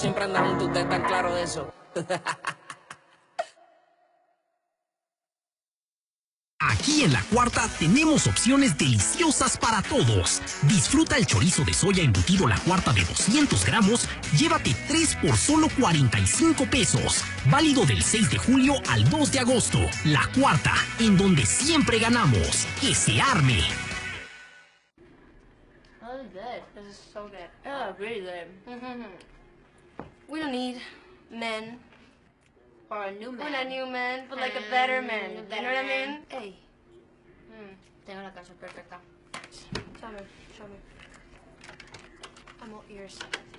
siempre andan juntos, ustedes están claros de eso. Aquí en La Cuarta tenemos opciones deliciosas para todos. Disfruta el chorizo de soya embutido La Cuarta de 200 gramos. Llévate 3 por solo 45 pesos. Válido del 6 de julio al 2 de agosto. La Cuarta, en donde siempre ganamos. ¡Que se arme! Oh, this is good. This is so good. Oh, really good. We don't need men. Or a new man. We're not new men, but like a better man. You know better what I man. mean? Hey. Tengo la canción perfecta. Show me. I'm all ears.